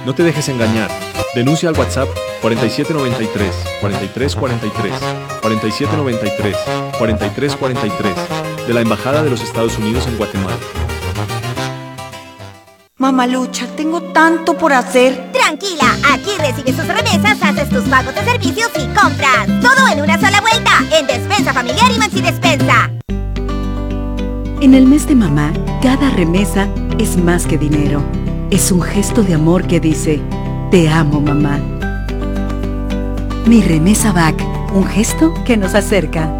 No te dejes engañar. Denuncia al WhatsApp 4793 4343 4793 4343 de la Embajada de los Estados Unidos en Guatemala. Mamalucha, tengo tanto por hacer. Tranquila, aquí recibes tus remesas, haces tus pagos de servicios y compras. Todo en una sola vuelta, en Despensa Familiar y Maxi Despensa. En el mes de mamá, cada remesa es más que dinero. Es un gesto de amor que dice, te amo, mamá. Mi remesa BAC, un gesto que nos acerca.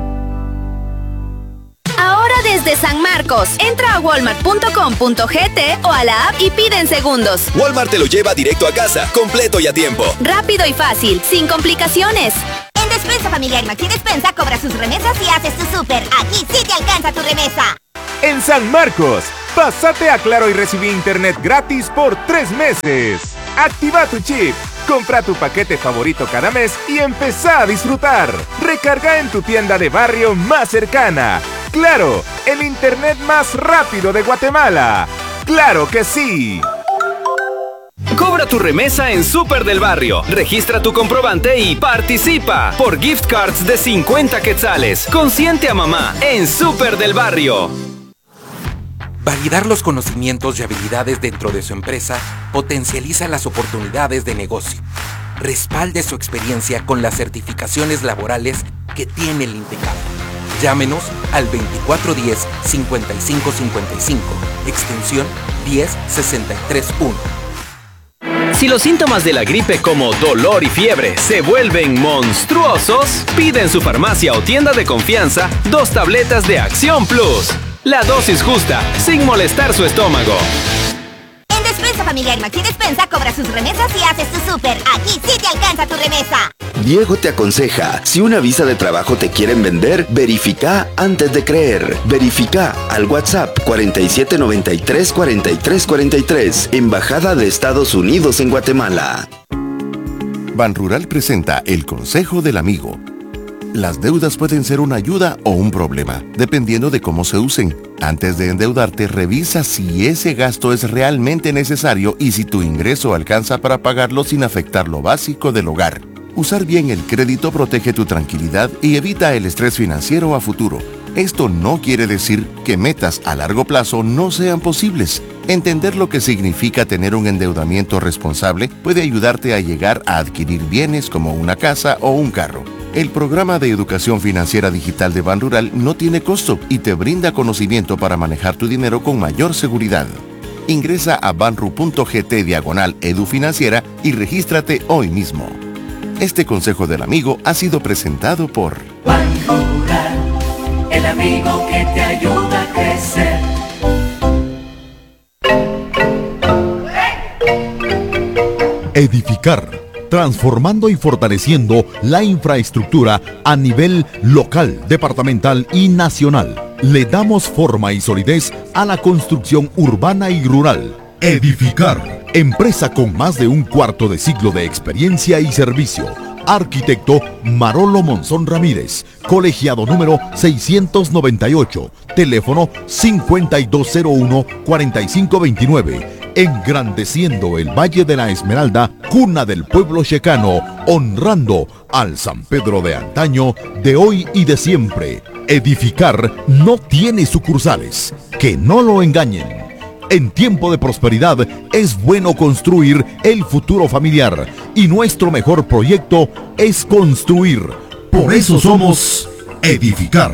Desde San Marcos, entra a walmart.com.gt o a la app y pide en segundos. Walmart te lo lleva directo a casa, completo y a tiempo. Rápido y fácil, sin complicaciones. En Despensa Familiar y Maxi Despensa cobra sus remesas y haces tu súper. Aquí sí te alcanza tu remesa. En San Marcos, pásate a Claro y recibí internet gratis por 3 meses. Activa tu chip, compra tu paquete favorito cada mes y empezá a disfrutar. Recarga en tu tienda de barrio más cercana. Claro, el internet más rápido de Guatemala. ¡Claro que sí! Cobra tu remesa en Super del Barrio. Registra tu comprobante y participa por gift cards de 50 quetzales. Consiente a mamá en Super del Barrio. Validar los conocimientos y habilidades dentro de su empresa potencializa las oportunidades de negocio. Respalde su experiencia con las certificaciones laborales que tiene el INTECAP. Llámenos al 2410-5555, extensión 10631. Si los síntomas de la gripe como dolor y fiebre se vuelven monstruosos, pide en su farmacia o tienda de confianza 2 tabletas de Acción Plus. La dosis justa, sin molestar su estómago. En Despensa Familiar Maxi Despensa cobra sus remesas y haces tu súper. Aquí sí te alcanza tu remesa. Diego te aconseja, si una visa de trabajo te quieren vender, verifica antes de creer. Verifica al WhatsApp 4793 4343, Embajada de Estados Unidos en Guatemala. Banrural presenta el Consejo del Amigo. Las deudas pueden ser una ayuda o un problema, dependiendo de cómo se usen. Antes de endeudarte, revisa si ese gasto es realmente necesario y si tu ingreso alcanza para pagarlo sin afectar lo básico del hogar. Usar bien el crédito protege tu tranquilidad y evita el estrés financiero a futuro. Esto no quiere decir que metas a largo plazo no sean posibles. Entender lo que significa tener un endeudamiento responsable puede ayudarte a llegar a adquirir bienes como una casa o un carro. El programa de educación financiera digital de Banrural no tiene costo y te brinda conocimiento para manejar tu dinero con mayor seguridad. Ingresa a banru.gt/edufinanciera y regístrate hoy mismo. Este consejo del amigo ha sido presentado por Banrural, el amigo que te ayuda a crecer. Edificar, transformando y fortaleciendo la infraestructura a nivel local, departamental y nacional. Le damos forma y solidez a la construcción urbana y rural. Edificar, empresa con más de un cuarto de siglo de experiencia y servicio. Arquitecto Marolo Monzón Ramírez, colegiado número 698, teléfono 5201-4529, engrandeciendo el Valle de la Esmeralda, cuna del pueblo checano, honrando al San Pedro de antaño, de hoy y de siempre. Edificar no tiene sucursales, que no lo engañen. En tiempo de prosperidad es bueno construir el futuro familiar y nuestro mejor proyecto es construir. Por eso somos Edificar.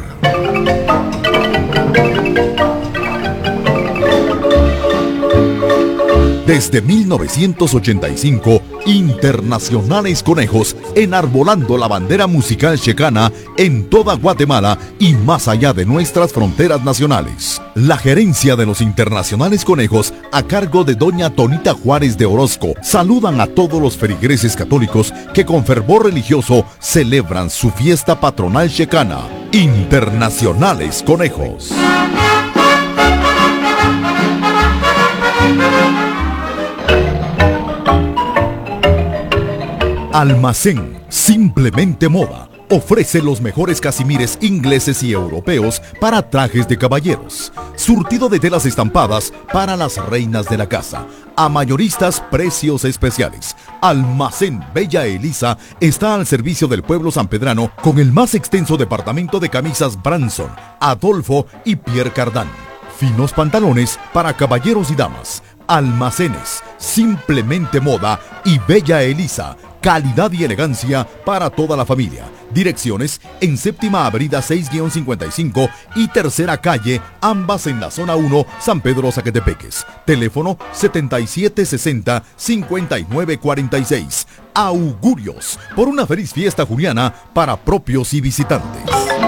Desde 1985, Internacionales Conejos, enarbolando la bandera musical checana en toda Guatemala y más allá de nuestras fronteras nacionales. La gerencia de los Internacionales Conejos, a cargo de doña Tonita Juárez de Orozco, saludan a todos los feligreses católicos que con fervor religioso celebran su fiesta patronal checana. Internacionales Conejos. Almacén Simplemente Moda, ofrece los mejores casimires ingleses y europeos para trajes de caballeros. Surtido de telas estampadas para las reinas de la casa. A mayoristas, precios especiales. Almacén Bella Elisa está al servicio del pueblo sanpedrano con el más extenso departamento de camisas Branson, Adolfo y Pierre Cardin. Finos pantalones para caballeros y damas. Almacenes, Simplemente Moda y Bella Elisa. Calidad y elegancia para toda la familia. Direcciones en Séptima Avenida 6-55 y Tercera Calle, ambas en la zona 1, San Pedro Zacatepeques. Teléfono 7760-5946. Augurios por una feliz fiesta juliana para propios y visitantes.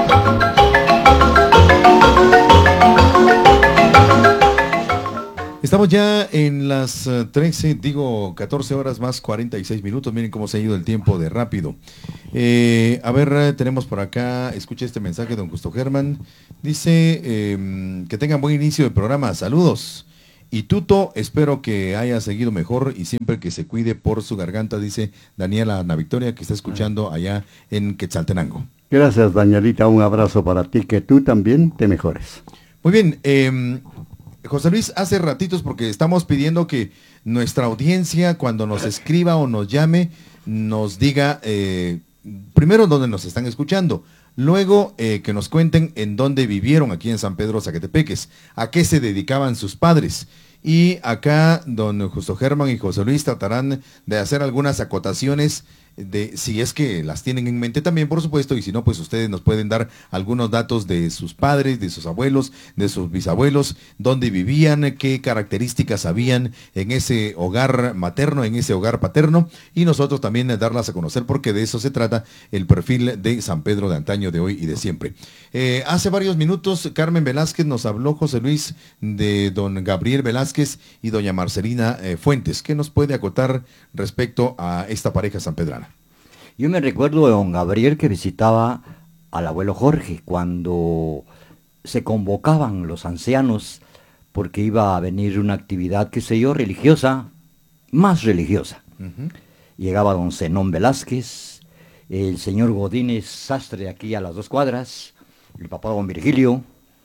Estamos ya en las 14 horas más 46 minutos. Miren cómo se ha ido el tiempo de rápido. A ver, tenemos por acá, escucha este mensaje de don Justo Germán. Dice que tengan buen inicio del programa. Saludos. Y Tuto, espero que haya seguido mejor y siempre que se cuide por su garganta, dice Daniela Ana Victoria, que está escuchando allá en Quetzaltenango. Gracias, Danielita. Un abrazo para ti, que tú también te mejores. Muy bien. José Luis, hace ratitos, porque estamos pidiendo que nuestra audiencia, cuando nos escriba o nos llame, nos diga primero dónde nos están escuchando, luego que nos cuenten en dónde vivieron aquí en San Pedro Zacatepeques, a qué se dedicaban sus padres. Y acá don Justo Germán y José Luis tratarán de hacer algunas acotaciones, de si es que las tienen en mente también, por supuesto, y si no, pues ustedes nos pueden dar algunos datos de sus padres, de sus abuelos, de sus bisabuelos, dónde vivían, qué características habían en ese hogar materno, en ese hogar paterno, y nosotros también darlas a conocer, porque de eso se trata el perfil de San Pedro de antaño, de hoy y de siempre. Hace varios minutos Carmen Velázquez nos habló, José Luis, de don Gabriel Velázquez y doña Marcelina Fuentes. ¿Qué nos puede acotar respecto a esta pareja sanpedrana? Yo me recuerdo de don Gabriel que visitaba al abuelo Jorge cuando se convocaban los ancianos porque iba a venir una actividad, qué sé yo, religiosa, más religiosa. Llegaba don Zenón Velázquez, el señor Godínez Sastre aquí a las 2 cuadras, el papá don Virgilio,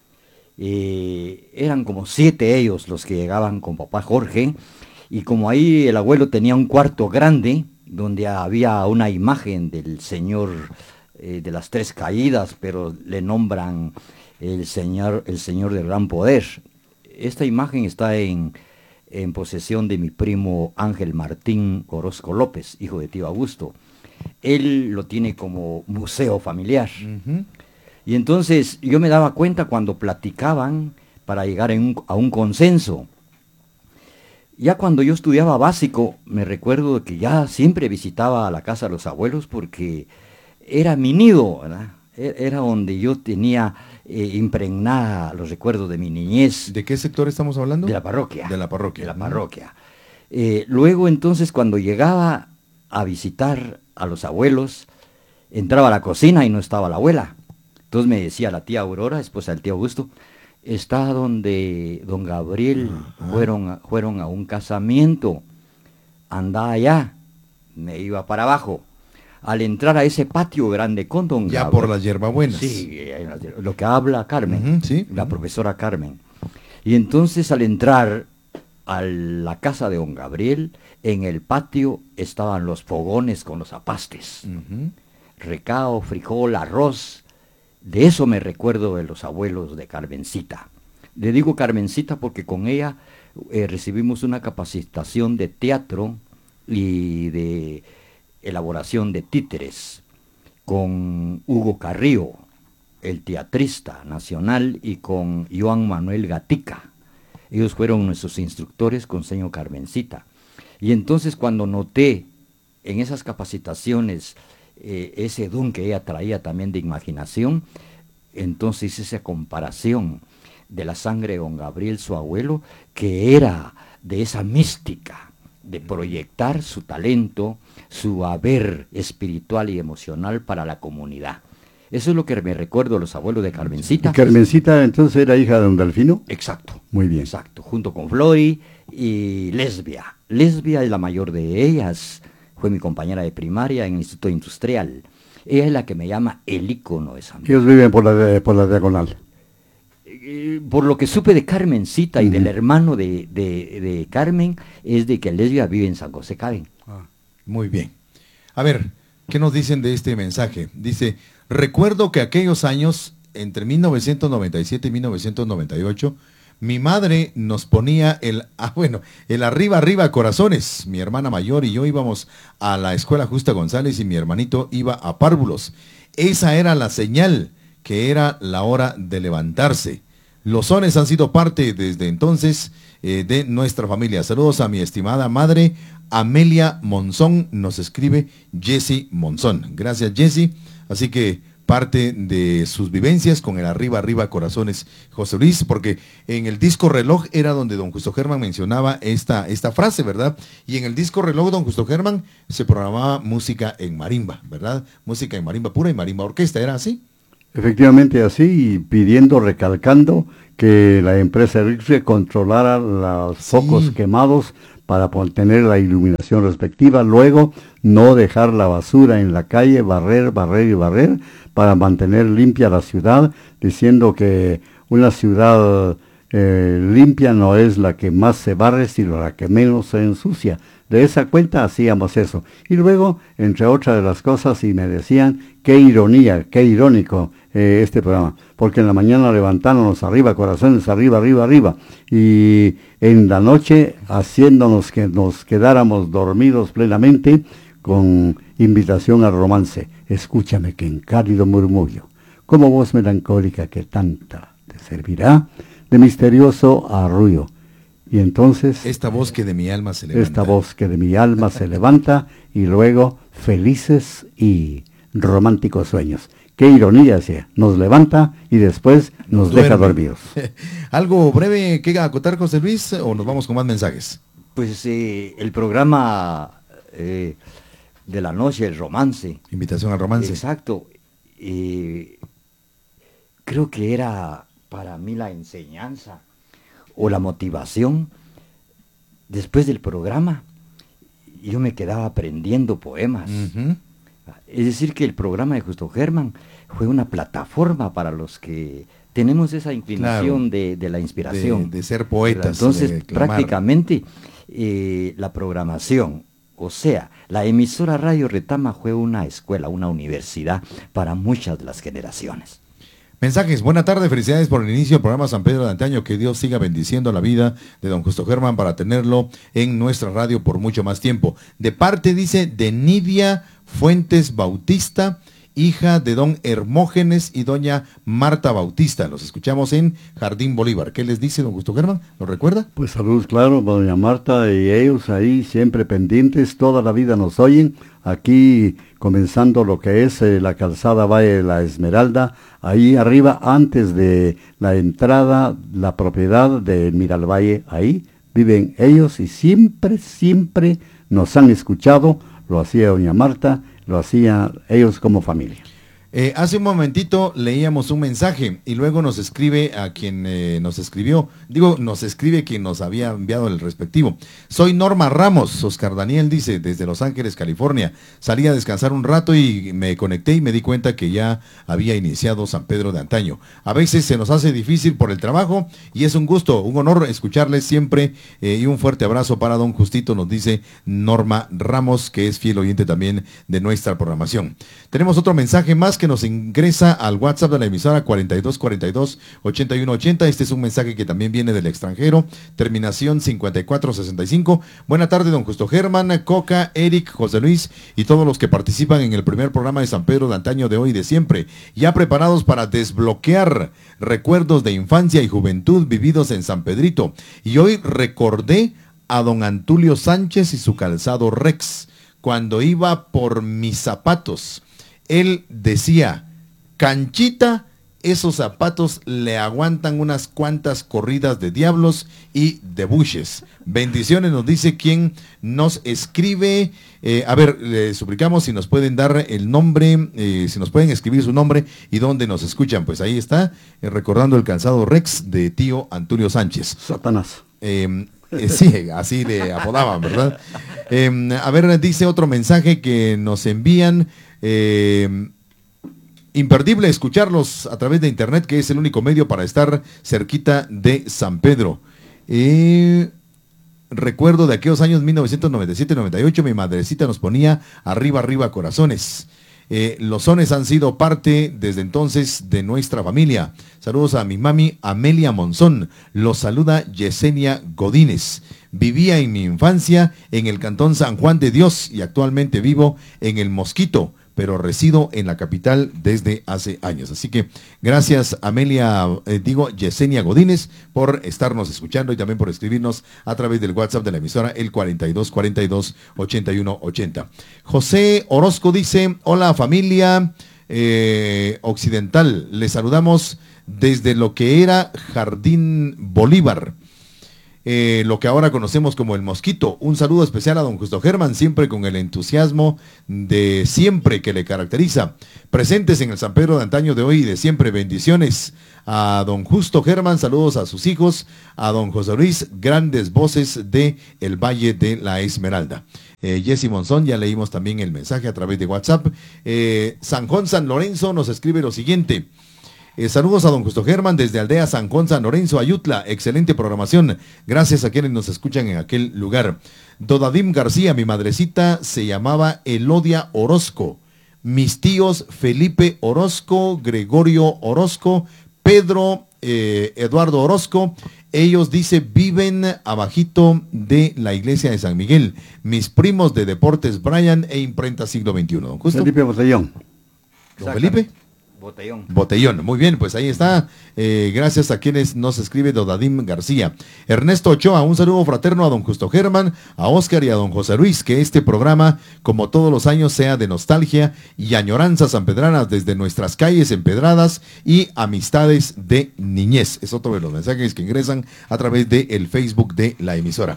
eran como 7 ellos los que llegaban con papá Jorge, y como ahí el abuelo tenía un cuarto grande, donde había una imagen del Señor de las 3 caídas, pero le nombran el Señor del Gran Poder. Esta imagen está en posesión de mi primo Ángel Martín Orozco López, hijo de tío Augusto. Él lo tiene como museo familiar. Y entonces yo me daba cuenta cuando platicaban para llegar a un consenso. Ya cuando yo estudiaba básico, me recuerdo que ya siempre visitaba a la casa de los abuelos porque era mi nido, ¿verdad? Era donde yo tenía impregnada los recuerdos de mi niñez. ¿De qué sector estamos hablando? De la parroquia. De la parroquia. De la parroquia. Luego entonces cuando llegaba a visitar a los abuelos, entraba a la cocina y no estaba la abuela. Entonces me decía la tía Aurora, esposa del tío Augusto, está donde don Gabriel fueron a un casamiento, anda allá. Me iba para abajo. Al entrar a ese patio grande con don Gabriel. Ya por las hierbabuenas. Sí, lo que habla Carmen, la profesora Carmen. Y entonces al entrar a la casa de don Gabriel, en el patio estaban los fogones con los apastes. Recao, frijol, arroz. De eso me recuerdo de los abuelos de Carmencita. Le digo Carmencita porque con ella recibimos una capacitación de teatro y de elaboración de títeres con Hugo Carrillo, el teatrista nacional, y con Joan Manuel Gatica. Ellos fueron nuestros instructores con señor Carmencita. Y entonces cuando noté en esas capacitaciones ese don que ella traía también de imaginación, entonces esa comparación de la sangre de don Gabriel, su abuelo, que era de esa mística, de proyectar su talento, su haber espiritual y emocional para la comunidad. Eso es lo que me recuerdo de los abuelos de Carmencita. ¿Y Carmencita entonces era hija de don Delfino? Exacto. Muy bien. Exacto, junto con Flori y Lesbia. Lesbia es la mayor de ellas, fue mi compañera de primaria en el Instituto Industrial. Ella es la que me llama el ícono de San Pedro. Ellos viven por la diagonal. Por lo que supe de Carmencita y del hermano de Carmen, es de que Lesbia vive en San José Caben. Muy bien. A ver, ¿qué nos dicen de este mensaje? Dice, recuerdo que aquellos años, entre 1997 y 1998, mi madre nos ponía el arriba, arriba, corazones. Mi hermana mayor y yo íbamos a la escuela Justa González y mi hermanito iba a Párvulos. Esa era la señal, que era la hora de levantarse. Los sones han sido parte desde entonces de nuestra familia. Saludos a mi estimada madre, Amelia Monzón, nos escribe Jessy Monzón. Gracias, Jessy. Así que parte de sus vivencias con el arriba, arriba, corazones, José Luis, porque en el disco reloj era donde don Justo Germán mencionaba esta frase, ¿verdad? Y en el disco reloj, don Justo Germán, se programaba música en marimba, ¿verdad? Música en marimba pura y marimba orquesta, ¿era así? Efectivamente así, y pidiendo, recalcando que la empresa Rixre controlara los focos quemados para tener la iluminación respectiva, luego no dejar la basura en la calle, barrer, barrer y barrer, para mantener limpia la ciudad, diciendo que una ciudad limpia no es la que más se barre, sino la que menos se ensucia. De esa cuenta hacíamos eso. Y luego, entre otras de las cosas, y me decían, qué ironía, qué irónico este programa, porque en la mañana levantándonos arriba, corazones, arriba, arriba, arriba, y en la noche haciéndonos que nos quedáramos dormidos plenamente, con invitación al romance. Escúchame que en cálido murmullo, como voz melancólica que tanta te servirá, de misterioso arrullo. Y entonces... Esta voz que de mi alma se levanta. Esta voz que de mi alma se levanta, y luego felices y románticos sueños. Qué ironía, sea, nos levanta y después nos deja dormidos. ¿Algo breve que acotar, José Luis, o nos vamos con más mensajes? Pues el programa de la noche, el romance. Invitación al romance. Exacto. Creo que era para mí la enseñanza o la motivación. Después del programa, yo me quedaba aprendiendo poemas. Es decir, que el programa de Justo Germán fue una plataforma para los que tenemos esa inclinación, claro, de la inspiración. De ser poetas. Entonces, prácticamente, la programación, o sea, la emisora Radio Retama fue una escuela, una universidad para muchas de las generaciones. Mensajes, buena tarde, felicidades por el inicio del programa San Pedro de Antaño, que Dios siga bendiciendo la vida de don Justo Germán para tenerlo en nuestra radio por mucho más tiempo. De parte, dice, de Nidia Fuentes Bautista, hija de don Hermógenes y doña Marta Bautista. Los escuchamos en Jardín Bolívar. ¿Qué les dice don Justo Germán? ¿Lo recuerda? Pues saludos, claro, doña Marta y ellos ahí siempre pendientes, toda la vida nos oyen. Aquí comenzando lo que es la calzada Valle de la Esmeralda, ahí arriba antes de la entrada, la propiedad de Miralvalle, ahí viven ellos y siempre, siempre nos han escuchado. Lo hacía doña Marta, lo hacían ellos como familia. Hace un momentito leíamos un mensaje y luego nos escribe a quien nos escribió, nos escribe quien nos había enviado el respectivo. Soy Norma Ramos, Oscar Daniel dice, desde Los Ángeles, California. Salí a descansar un rato y me conecté y me di cuenta que ya había iniciado San Pedro de Antaño. A veces se nos hace difícil por el trabajo y es un gusto, un honor escucharles siempre y un fuerte abrazo para don Justito, nos dice Norma Ramos, que es fiel oyente también de nuestra programación. Tenemos otro mensaje más que nos ingresa al WhatsApp de la emisora 4242-8180. Este es un mensaje que también viene del extranjero, terminación 5465. Buena tarde, don Justo Germán, Coca, Eric, José Luis y todos los que participan en el primer programa de San Pedro de Antaño de hoy y de siempre, ya preparados para desbloquear recuerdos de infancia y juventud vividos en San Pedrito. Y hoy recordé a don Antulio Sánchez y su calzado Rex, cuando iba por mis zapatos. Él decía, Canchita, esos zapatos le aguantan unas cuantas corridas de diablos y de buches. Bendiciones, nos dice quien nos escribe. Le suplicamos si nos pueden dar el nombre, si nos pueden escribir su nombre y dónde nos escuchan. Pues ahí está, recordando el calzado Rex de tío Antulio Sánchez. Satanás. Sí, así le apodaban, ¿verdad? A ver, dice otro mensaje que nos envían. Imperdible escucharlos a través de internet, que es el único medio para estar cerquita de San Pedro. Recuerdo de aquellos años 1997-98, mi madrecita nos ponía arriba, arriba corazones. Los sones han sido parte desde entonces de nuestra familia. Saludos a mi mami Amelia Monzón. Los saluda Yesenia Godínez. Vivía en mi infancia en el cantón San Juan de Dios y actualmente vivo en El Mosquito, pero resido en la capital desde hace años. Así que gracias Yesenia Godínez, por estarnos escuchando y también por escribirnos a través del WhatsApp de la emisora, el 4242-8180. José Orozco dice: hola familia occidental, les saludamos desde lo que era Jardín Bolívar, lo que ahora conocemos como El Mosquito. Un saludo especial a don Justo Germán, siempre con el entusiasmo de siempre que le caracteriza. Presentes en el San Pedro de antaño, de hoy y de siempre. Bendiciones a don Justo Germán, saludos a sus hijos, a don José Luis, grandes voces de el Valle de la Esmeralda. Jessy Monzón, ya leímos también el mensaje a través de WhatsApp. San Juan San Lorenzo nos escribe lo siguiente: saludos a don Justo Germán desde Aldea San Juan San Lorenzo, Ayutla. Excelente programación. Gracias a quienes nos escuchan en aquel lugar. Dodadim García, mi madrecita se llamaba Elodia Orozco. Mis tíos Felipe Orozco, Gregorio Orozco, Pedro Eduardo Orozco. Ellos, dice, viven abajito de la iglesia de San Miguel. Mis primos de Deportes Brian e Imprenta Siglo XXI. Don Justo. Felipe Botellón. Don Felipe Botellón, muy bien, pues ahí está. Gracias a quienes nos escribe Dodadim García. Ernesto Ochoa, un saludo fraterno a don Justo Germán, a Óscar y a don José Luis. Que este programa, como todos los años, sea de nostalgia y añoranzas sanpedranas desde nuestras calles empedradas y amistades de niñez. Es otro de los mensajes que ingresan a través del Facebook de la emisora.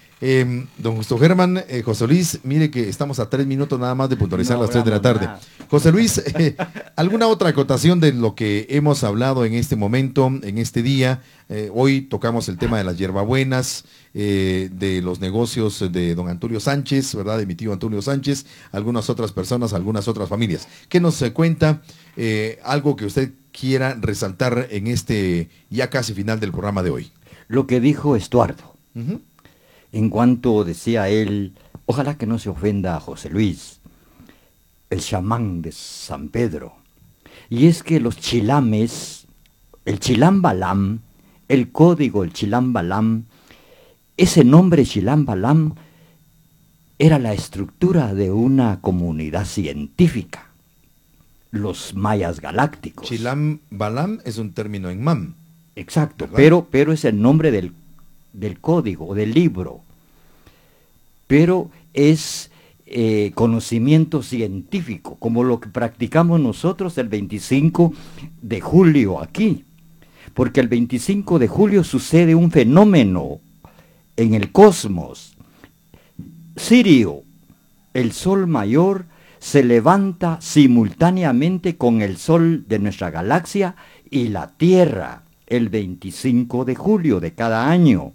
Don Justo Germán, José Luis, mire que estamos a 3 minutos nada más de puntualizar las 3 de la tarde. José Luis, ¿alguna otra acotación de lo que hemos hablado en este momento, en este día? Hoy tocamos el tema de las hierbabuenas, de los negocios de don Antonio Sánchez, ¿verdad? De mi tío Antonio Sánchez, algunas otras personas, algunas otras familias. ¿Qué nos cuenta? Algo que usted quiera resaltar en este ya casi final del programa de hoy. Lo que dijo Estuardo. En cuanto decía él, ojalá que no se ofenda a José Luis, el chamán de San Pedro. Y es que los chilames, el Chilam Balam, el código, el Chilam Balam, ese nombre Chilam Balam era la estructura de una comunidad científica, los mayas galácticos. Chilam Balam es un término en mam. Exacto, pero es el nombre del código, del libro, pero es conocimiento científico, como lo que practicamos nosotros el 25 de julio aquí, porque el 25 de julio sucede un fenómeno en el cosmos. Sirio, el sol mayor, se levanta simultáneamente con el sol de nuestra galaxia y la Tierra, el 25 de julio de cada año.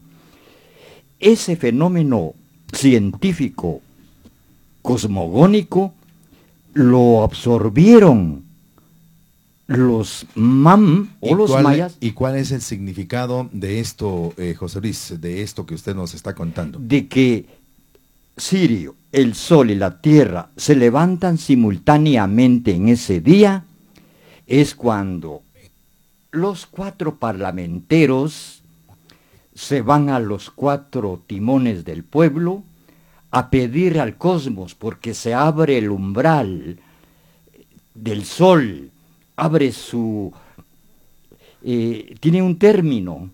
Ese fenómeno científico cosmogónico lo absorbieron los mam o los mayas. ¿Y cuál es el significado de esto, José Luis, de esto que usted nos está contando? De que Sirio, el sol y la tierra se levantan simultáneamente en ese día, es cuando los 4 parlamenteros se van a los 4 timones del pueblo a pedir al cosmos, porque se abre el umbral del sol, abre su... tiene un término,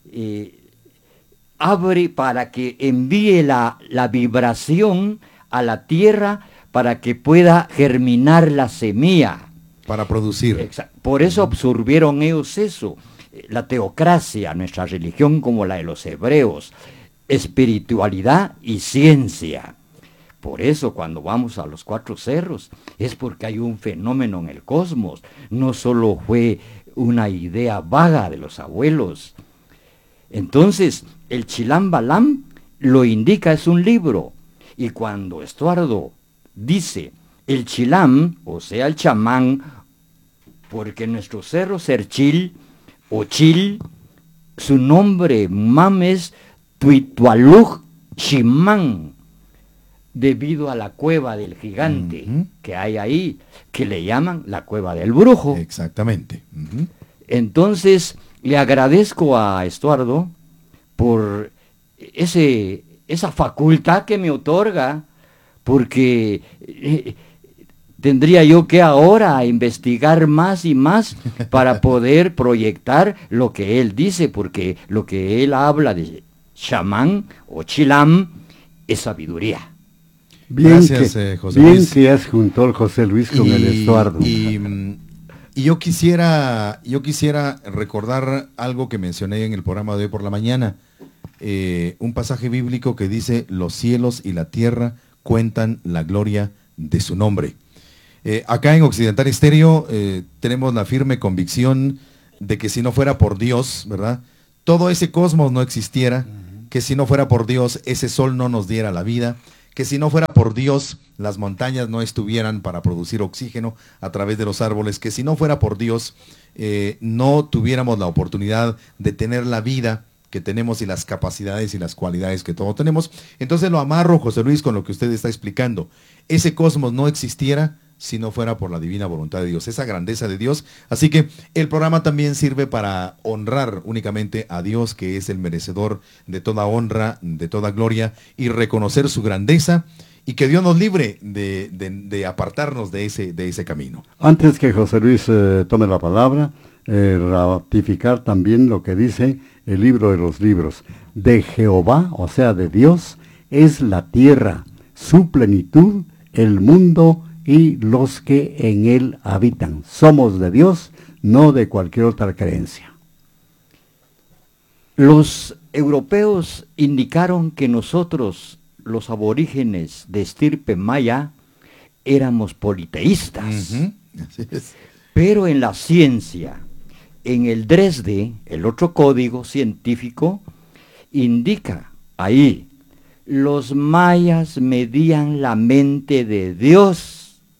abre para que envíe la vibración a la tierra para que pueda germinar la semilla. Para producir. Exacto. Por eso absorbieron ellos eso. La teocracia, nuestra religión como la de los hebreos, espiritualidad y ciencia. Por eso cuando vamos a los 4 cerros es porque hay un fenómeno en el cosmos. No solo fue una idea vaga de los abuelos. Entonces, el Chilam Balam lo indica, es un libro. Y cuando Estuardo dice el chilam, o sea el chamán, porque nuestro cerro Serchil o Chil, su nombre mames Tuitualuj Chimán, debido a la cueva del gigante que hay ahí, que le llaman la cueva del brujo. Exactamente. Entonces, le agradezco a Estuardo por esa facultad que me otorga, porque tendría yo que ahora investigar más y más para poder proyectar lo que él dice, porque lo que él habla de chamán o chilam es sabiduría. Bien, gracias, José Luis. Que has juntado el José Luis con el Estuardo. Y yo quisiera recordar algo que mencioné en el programa de hoy por la mañana. Un pasaje bíblico que dice: los cielos y la tierra cuentan la gloria de su nombre. Acá en Occidental Estéreo tenemos la firme convicción de que si no fuera por Dios, ¿verdad?, todo ese cosmos no existiera, que si no fuera por Dios ese sol no nos diera la vida, que si no fuera por Dios las montañas no estuvieran para producir oxígeno a través de los árboles, que si no fuera por Dios no tuviéramos la oportunidad de tener la vida que tenemos y las capacidades y las cualidades que todos tenemos. Entonces lo amarro, José Luis, con lo que usted está explicando. Ese cosmos no existiera si no fuera por la divina voluntad de Dios, esa grandeza de Dios. Así que el programa también sirve para honrar únicamente a Dios, que es el merecedor de toda honra, de toda gloria, y reconocer su grandeza, y que Dios nos libre de apartarnos de ese camino. Antes que José Luis tome la palabra, ratificar también lo que dice el libro de los libros. De Jehová, o sea, de Dios, es la tierra, su plenitud, el mundo y los que en él habitan. Somos de Dios, no de cualquier otra creencia. Los europeos indicaron que nosotros, los aborígenes de estirpe maya, éramos politeístas. Así es. Pero en la ciencia, en el Dresde, el otro código científico, indica ahí: los mayas medían la mente de Dios.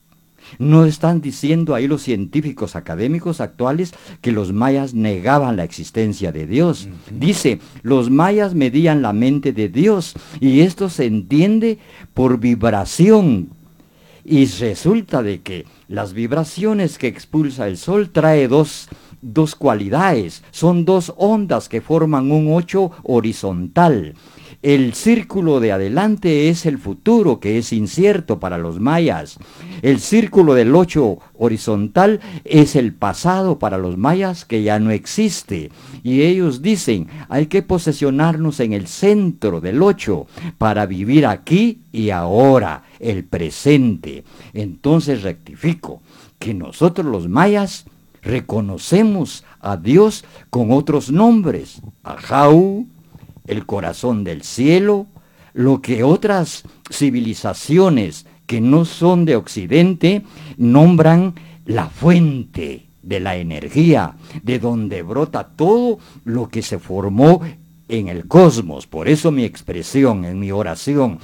No están diciendo ahí los científicos académicos actuales que los mayas negaban la existencia de Dios. Dice, los mayas medían la mente de Dios, y esto se entiende por vibración. Y resulta de que las vibraciones que expulsa el sol trae dos cualidades. Son dos ondas que forman un 8 horizontal. El círculo de adelante es el futuro, que es incierto para los mayas. El círculo del 8 horizontal es el pasado para los mayas, que ya no existe. Y ellos dicen, hay que posesionarnos en el centro del 8 para vivir aquí y ahora, el presente. Entonces rectifico que nosotros los mayas reconocemos a Dios con otros nombres: Ajau, el corazón del cielo, lo que otras civilizaciones que no son de Occidente nombran la fuente de la energía, de donde brota todo lo que se formó en el cosmos. Por eso mi expresión en mi oración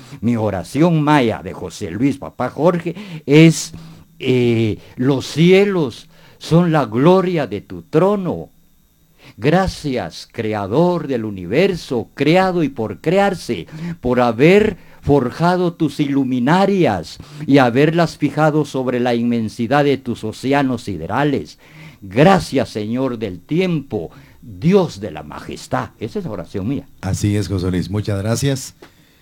maya de José Luis Papá Jorge es: los cielos son la gloria de tu trono. Gracias, Creador del universo, creado y por crearse, por haber forjado tus iluminarias y haberlas fijado sobre la inmensidad de tus océanos siderales. Gracias, Señor del tiempo, Dios de la majestad. Esa es la oración mía. Así es, José Luis, muchas gracias.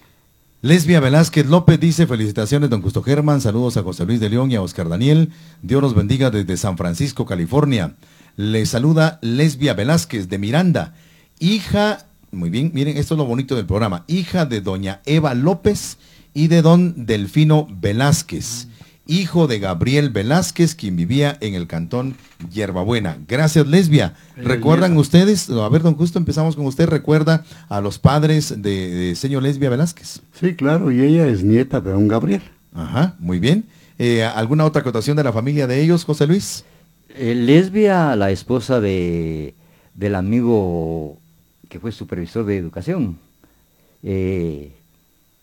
Lesbia Velázquez López dice: felicitaciones, don Justo Germán, saludos a José Luis de León y a Oscar Daniel, Dios los bendiga desde San Francisco, California. Le saluda Lesbia Velázquez de Miranda, hija, muy bien, miren, esto es lo bonito del programa, hija de doña Eva López y de don Delfino Velázquez, hijo de Gabriel Velázquez, quien vivía en el cantón Hierbabuena. Gracias, Lesbia. ¿Recuerdan ustedes? A ver, don Justo, empezamos con usted. ¿Recuerda a los padres de señor Lesbia Velázquez? Sí, claro, y ella es nieta de don Gabriel. Ajá, muy bien. ¿Alguna otra acotación de la familia de ellos, José Luis? Lesbia, la esposa del amigo que fue supervisor de educación,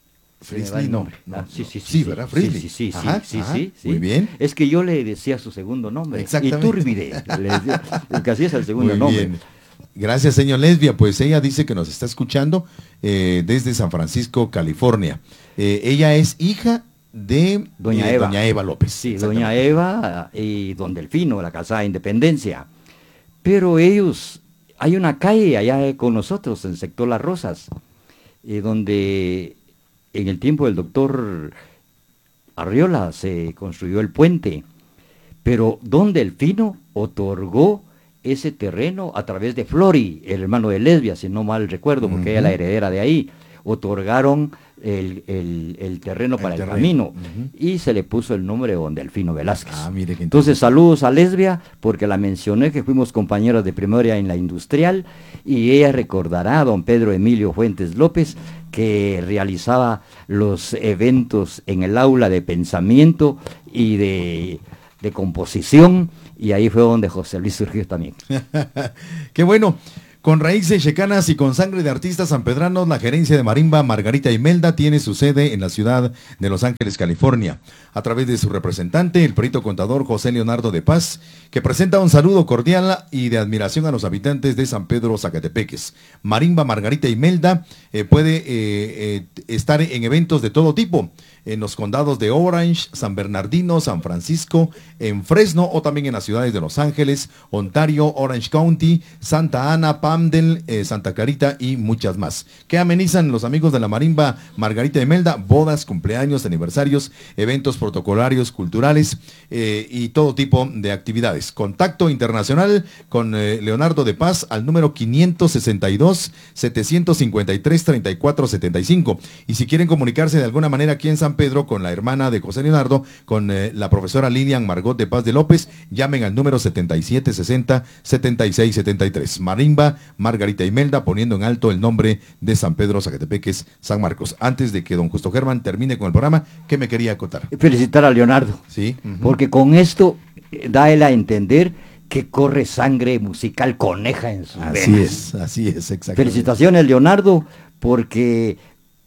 Frisley no. Sí, ¿verdad? Frisley. Sí. Muy bien. Es que yo le decía su segundo nombre. Exactamente. Iturbide. El que hacía es el segundo nombre. Bien. Gracias, señor Lesbia. Pues ella dice que nos está escuchando desde San Francisco, California. Ella es hija de Doña Eva López. Sí, Doña Eva y Don Delfino, la Calzada de Independencia. Pero ellos, hay una calle allá con nosotros, en el sector Las Rosas, donde en el tiempo del doctor Arriola se construyó el puente. Pero Don Delfino otorgó ese terreno a través de Flori, el hermano de Lesbia, si no mal recuerdo, porque ella es la heredera de ahí. Otorgaron el terreno para el camino y se le puso el nombre de Don Delfino Velázquez. Entonces saludos a Lesbia, porque la mencioné, que fuimos compañeros de primaria en la industrial, y ella recordará a don Pedro Emilio Fuentes López, que realizaba los eventos en el aula de pensamiento y de composición, y ahí fue donde José Luis surgió también. Qué bueno. Con raíces checanas y con sangre de artistas sanpedranos, la gerencia de marimba Margarita Imelda tiene su sede en la ciudad de Los Ángeles, California, a través de su representante, el perito contador José Leonardo de Paz, que presenta un saludo cordial y de admiración a los habitantes de San Pedro Zacatepeques. Marimba Margarita Imelda puede estar en eventos de todo tipo, en los condados de Orange, San Bernardino, San Francisco, en Fresno o también en las ciudades de Los Ángeles, Ontario, Orange County, Santa Ana, Palmdale, Santa Clarita y muchas más. ¿Qué amenizan los amigos de la marimba Margarita Imelda? Bodas, cumpleaños, aniversarios, eventos protocolarios, culturales y todo tipo de actividades. Contacto internacional con Leonardo de Paz al número 560-753-3475. Y si quieren comunicarse de alguna manera aquí en San Pedro con la hermana de José Leonardo, con la profesora Lilian Margot de Paz de López, llamen al número 7760-7673. Marimba Margarita Imelda, poniendo en alto el nombre de San Pedro Zacatepeques, San Marcos. Antes de que don Justo Germán termine con el programa, ¿qué me quería acotar? Felicitar a Leonardo, sí, porque con esto da él a entender que corre sangre musical coneja en sus venas. Así es, exactamente. Felicitaciones, Leonardo, porque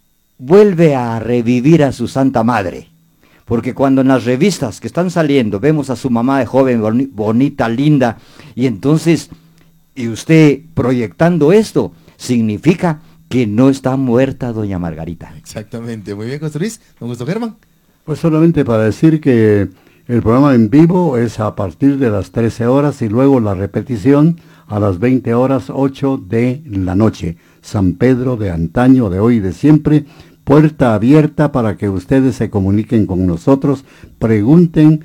vuelve a revivir a su Santa Madre. Porque cuando en las revistas que están saliendo vemos a su mamá de joven, bonita, linda, y entonces, y usted proyectando esto, significa que no está muerta doña Margarita. Exactamente. Muy bien, José Luis. Don Justo Germán. Pues solamente para decir que el programa en vivo es a partir de las 13 horas y luego la repetición a las 20 horas 8 de la noche. San Pedro de antaño, de hoy y de siempre. Puerta abierta para que ustedes se comuniquen con nosotros, pregunten,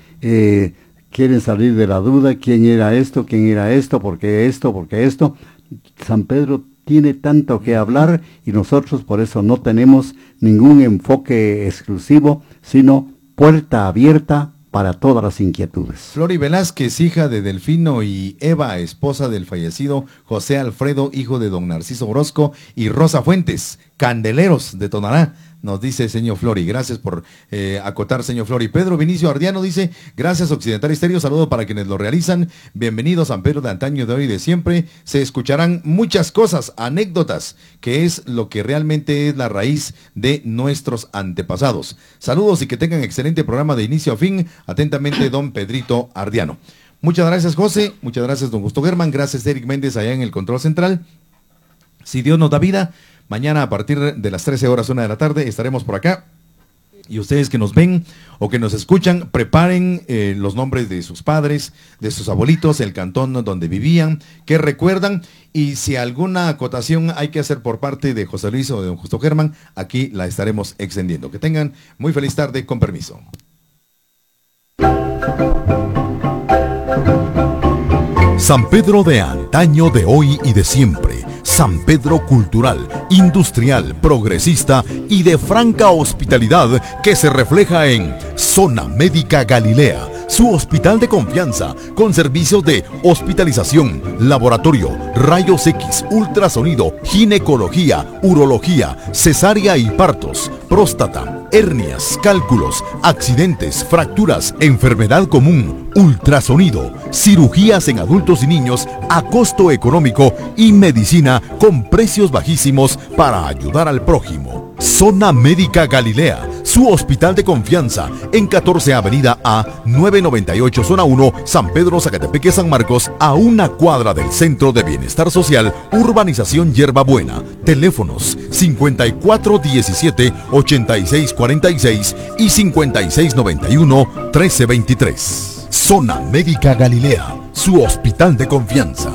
quieren salir de la duda, quién era esto, por qué esto. San Pedro tiene tanto que hablar y nosotros por eso no tenemos ningún enfoque exclusivo, sino puerta abierta para todas las inquietudes. Flori Velázquez, hija de Delfino y Eva, esposa del fallecido José Alfredo, hijo de don Narciso Orozco y Rosa Fuentes, Candeleros de Tonalá, nos dice señor Flori. Gracias por acotar, señor Flori. Pedro Vinicio Ardiano dice, gracias Occidental Estéreo, saludo para quienes lo realizan. Bienvenidos a San Pedro de antaño, de hoy y de siempre. Se escucharán muchas cosas, anécdotas, que es lo que realmente es la raíz de nuestros antepasados. Saludos y que tengan excelente programa de inicio a fin. Atentamente, don Pedrito Ardiano. Muchas gracias, José. Muchas gracias, don Justo Germán. Gracias, Eric Méndez, allá en el control central. Si Dios nos da vida, mañana a partir de las 13 horas, 1 de la tarde, estaremos por acá. Y ustedes que nos ven o que nos escuchan, preparen los nombres de sus padres, de sus abuelitos, el cantón donde vivían, que recuerdan. Y si alguna acotación hay que hacer por parte de José Luis o de don Justo Germán, aquí la estaremos extendiendo. Que tengan muy feliz tarde, con permiso. San Pedro de antaño, de hoy y de siempre. San Pedro cultural, industrial, progresista y de franca hospitalidad que se refleja en Zona Médica Galilea, su hospital de confianza con servicios de hospitalización, laboratorio, rayos X, ultrasonido, ginecología, urología, cesárea y partos, próstata, hernias, cálculos, accidentes, fracturas, enfermedad común, ultrasonido, cirugías en adultos y niños a costo económico y medicina con precios bajísimos para ayudar al prójimo. Zona Médica Galilea, su hospital de confianza, en 14 Avenida A, 998 Zona 1, San Pedro, Zacatepeque, San Marcos, a una cuadra del Centro de Bienestar Social, Urbanización Hierbabuena. Teléfonos 5417-8646 y 5691-1323. Zona Médica Galilea, su hospital de confianza.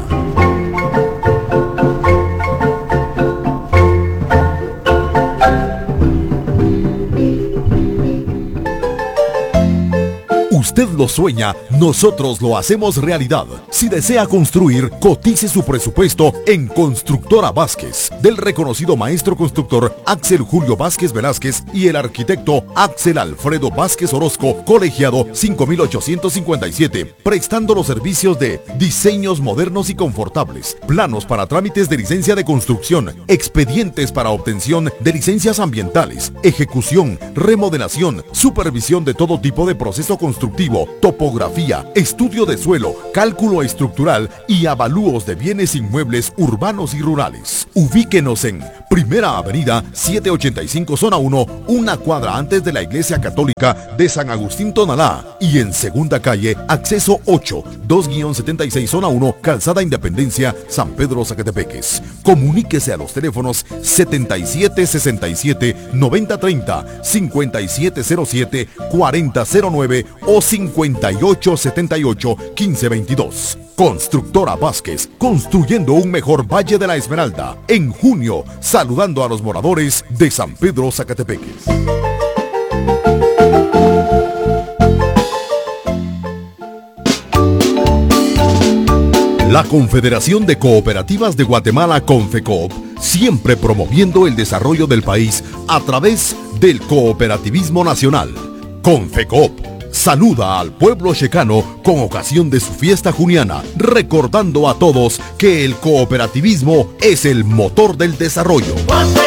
Usted lo sueña, nosotros lo hacemos realidad. Si desea construir, cotice su presupuesto en Constructora Vázquez, del reconocido maestro constructor Axel Julio Vázquez Velázquez y el arquitecto Axel Alfredo Vázquez Orozco, colegiado 5857, prestando los servicios de diseños modernos y confortables, planos para trámites de licencia de construcción, expedientes para obtención de licencias ambientales, ejecución, remodelación, supervisión de todo tipo de proceso constructivo, topografía, estudio de suelo, cálculo estructural y avalúos de bienes inmuebles urbanos y rurales. Ubíquenos en Primera Avenida 785 Zona 1, una cuadra antes de la Iglesia Católica de San Agustín Tonalá, y en Segunda Calle, Acceso 8, 2-76 Zona 1, Calzada Independencia, San Pedro, Zacatepeques. Comuníquese a los teléfonos 7767-9030, 5707-4009 o 5878-1522. Constructora Vázquez, construyendo un mejor Valle de la Esmeralda. En junio, saludando a los moradores de San Pedro, Zacatepeques. La Confederación de Cooperativas de Guatemala, Confecoop, siempre promoviendo el desarrollo del país a través del cooperativismo nacional. Confecoop saluda al pueblo checano con ocasión de su fiesta juniana, recordando a todos que el cooperativismo es el motor del desarrollo.